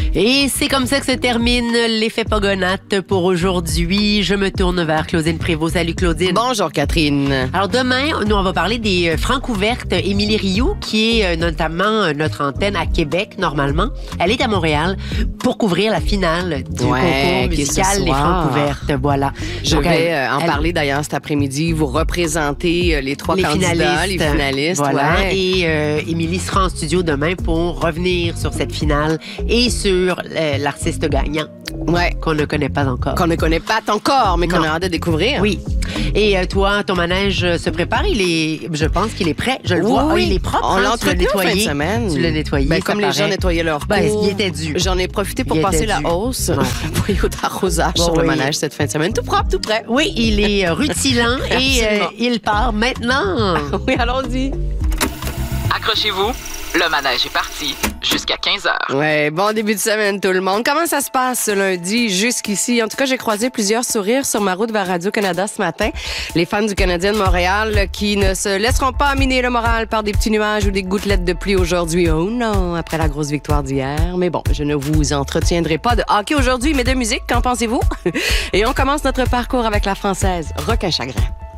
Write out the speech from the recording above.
Et c'est comme ça que se termine l'effet Pogonate pour aujourd'hui. Je me tourne vers Claudine Prévost. Salut Claudine. Bonjour Catherine. Alors demain, nous on va parler des Francouvertes. Émilie Rioux, qui est notamment notre antenne à Québec normalement. Elle est à Montréal pour couvrir la finale du concours musical Les Francouvertes. Voilà. Je vais en parler d'ailleurs cet après-midi. Vous représentez les trois candidats, les finalistes. Voilà. Ouais. Et Émilie sera en studio demain pour revenir sur cette finale et sur l'artiste gagnant. Ouais. Qu'on ne connaît pas encore. Qu'on ne connaît pas encore, mais qu'on a hâte de découvrir. Oui. Et toi, ton manège se prépare. Je pense qu'il est prêt. Je le vois. Oui. Il est propre. On l'a entretenu en fin de semaine. Tu l'as nettoyé. Ben, comme les gens nettoyaient leur cours. Il était dû. J'en ai profité pour passer la hausse. Un boyau d'arrosage sur le manège cette fin de semaine. Tout propre, tout prêt. Oui, il est rutilant et il part maintenant. Oui, allons-y. Accrochez-vous. Le manège est parti jusqu'à 15h. Ouais, bon début de semaine tout le monde. Comment ça se passe ce lundi jusqu'ici? En tout cas, j'ai croisé plusieurs sourires sur ma route vers Radio-Canada ce matin. Les fans du Canadien de Montréal qui ne se laisseront pas miner le moral par des petits nuages ou des gouttelettes de pluie aujourd'hui. Oh non, après la grosse victoire d'hier. Mais bon, je ne vous entretiendrai pas de hockey aujourd'hui, mais de musique. Qu'en pensez-vous? Et on commence notre parcours avec la Française Requin Chagrin.